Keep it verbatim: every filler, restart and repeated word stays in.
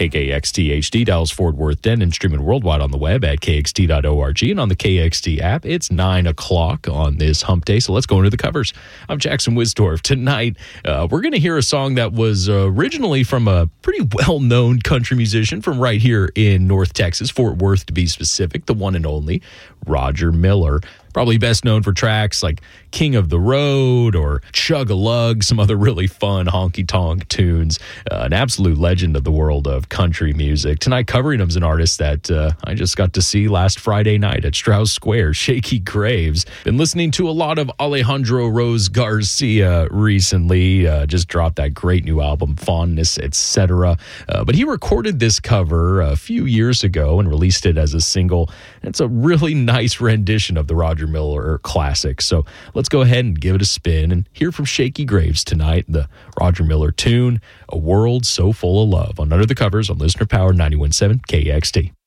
K K X T H D, Dallas, Fort Worth, Denton, streaming worldwide on the web at K X T dot org and on the K X T app. It's nine o'clock on this hump day, so let's go into the covers. I'm Jackson Wisdorf. Tonight, uh, we're going to hear a song that was uh, originally from a pretty well-known country musician from right here in North Texas, Fort Worth to be specific, the one and only Roger Miller. Probably best known for tracks like King of the Road or Chug-a-Lug, some other really fun honky-tonk tunes. Uh, an absolute legend of the world of country music. Tonight, covering him is an artist that uh, I just got to see last Friday night at Strauss Square, Shakey Graves. Been listening to a lot of Alejandro Rose Garcia recently. Uh, just dropped that great new album, Fondness, et cetera. Uh, but he recorded this cover a few years ago and released it as a single. It's a really nice rendition of the Roger Miller classic. So let's go ahead and give it a spin and hear from Shakey Graves tonight, the Roger Miller tune, A World So Full of Love, on Under the Covers on Listener Power ninety-one point seven K X T.